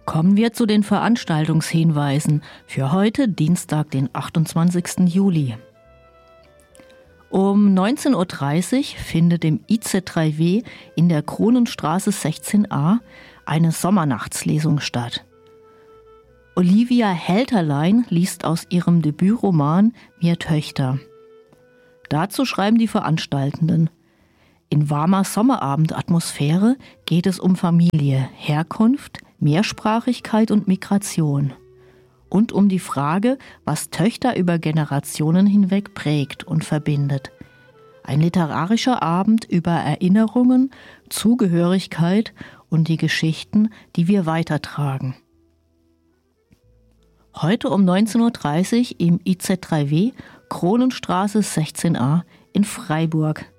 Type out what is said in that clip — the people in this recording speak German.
Kommen wir zu den Veranstaltungshinweisen für heute, Dienstag, den 28. Juli. Um 19.30 Uhr findet im IZ3W in der Kronenstraße 16a eine Sommernachtslesung statt. Olivia Helterlein liest aus ihrem Debütroman »Mir Töchter«. Dazu schreiben die Veranstaltenden: In warmer Sommerabend-Atmosphäre geht es um Familie, Herkunft, Mehrsprachigkeit und Migration. Und um die Frage, was Töchter über Generationen hinweg prägt und verbindet. Ein literarischer Abend über Erinnerungen, Zugehörigkeit und die Geschichten, die wir weitertragen. Heute um 19.30 Uhr im IZ3W, Kronenstraße 16a in Freiburg.